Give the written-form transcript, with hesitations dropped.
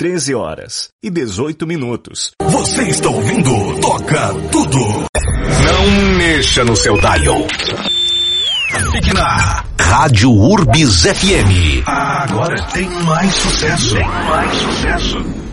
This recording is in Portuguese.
13h18. Você está ouvindo Toca Tudo. Não mexa no seu dial. Fique na Rádio Urbis FM. Agora tem mais sucesso.